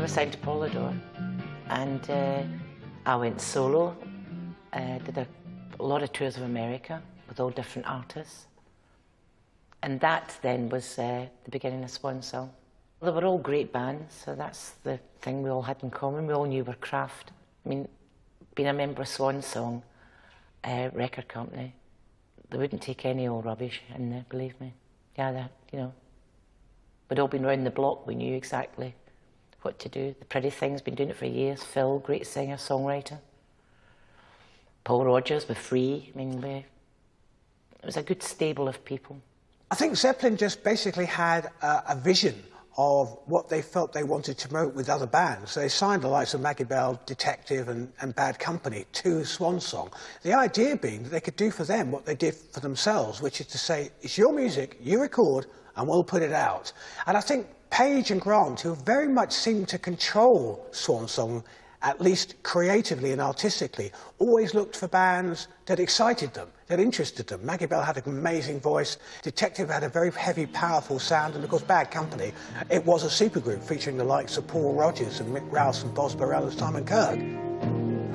were signed to Polydor, and I went solo, did a lot of tours of America with all different artists. And that then was the beginning of Swan Song. They were all great bands, so that's the thing we all had in common. We all knew our craft. I mean, being a member of Swan Song record company, they wouldn't take any old rubbish in there, believe me. Yeah, that, you know. We'd all been round the block, we knew exactly what to do. The Pretty Things, been doing it for years. Phil, great singer, songwriter. Paul Rogers, with Free. I mean, it was a good stable of people. I think Zeppelin just basically had a vision of what they felt they wanted to promote with other bands. So they signed the likes of Maggie Bell, Detective and Bad Company to Swan Song. The idea being that they could do for them what they did for themselves, which is to say, it's your music, you record, and we'll put it out. And I think Page and Grant, who very much seemed to control Swan Song, at least creatively and artistically, always looked for bands that excited them, that interested them. Maggie Bell had an amazing voice, Detective had a very heavy, powerful sound, and of course Bad Company, it was a supergroup featuring the likes of Paul Rodgers and Mick Rouse and Boz Burrell and Simon Kirke.